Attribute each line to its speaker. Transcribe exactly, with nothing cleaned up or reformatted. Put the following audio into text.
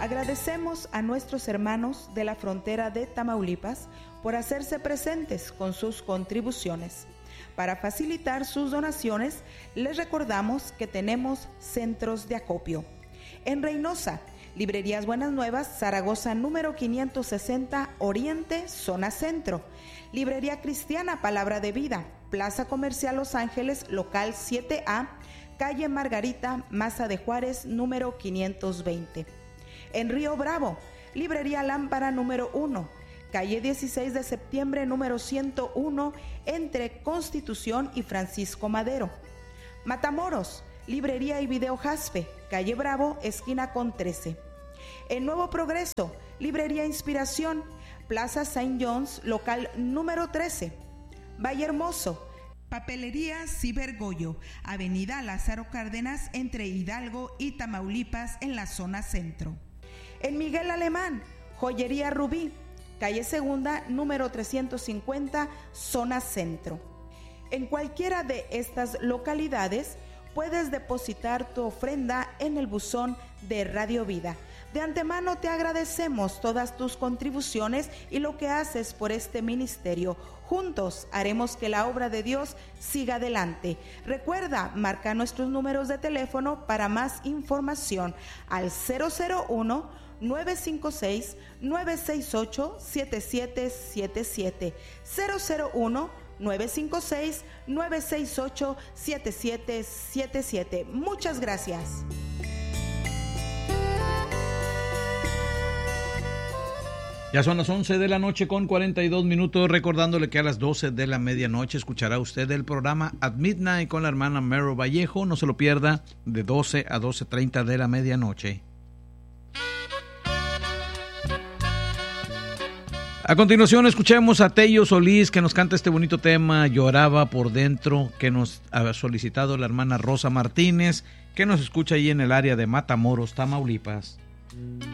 Speaker 1: Agradecemos a nuestros hermanos de la frontera de Tamaulipas por hacerse presentes con sus contribuciones. Para facilitar sus donaciones, les recordamos que tenemos centros de acopio. En Reynosa, Librerías Buenas Nuevas, Zaragoza número quinientos sesenta, Oriente, Zona Centro. Librería Cristiana Palabra de Vida, Plaza Comercial Los Ángeles, local siete A, calle Margarita, Maza de Juárez, número quinientos veinte. En Río Bravo, Librería Lámpara número uno, calle dieciséis de septiembre, número ciento uno, entre Constitución y Francisco Madero. Matamoros, Librería y Video Jaspe, calle Bravo, esquina con trece. En Nuevo Progreso, Librería Inspiración, Plaza Saint John's, local número trece. Valle Hermoso, Papelería Cibergoyo, Avenida Lázaro Cárdenas, entre Hidalgo y Tamaulipas, en la zona centro. En Miguel Alemán, Joyería Rubí, calle Segunda, número trescientos cincuenta, zona centro. En cualquiera de estas localidades puedes depositar tu ofrenda en el buzón de Radio Vida. De antemano te agradecemos todas tus contribuciones y lo que haces por este ministerio. Juntos haremos que la obra de Dios siga adelante. Recuerda, marca nuestros números de teléfono para más información al cero cero uno, nueve cinco seis, nueve seis ocho, siete siete siete siete. cero cero uno, nueve cinco seis, nueve seis ocho, siete siete siete siete. Muchas gracias.
Speaker 2: Ya son las once de la noche con cuarenta y dos minutos, recordándole que a las doce de la medianoche escuchará usted el programa At Midnight con la hermana Mero Vallejo. No se lo pierda, de doce a doce treinta de la medianoche. A continuación escuchemos a Tello Solís, que nos canta este bonito tema, Lloraba por Dentro, que nos ha solicitado la hermana Rosa Martínez, que nos escucha ahí en el área de Matamoros, Tamaulipas.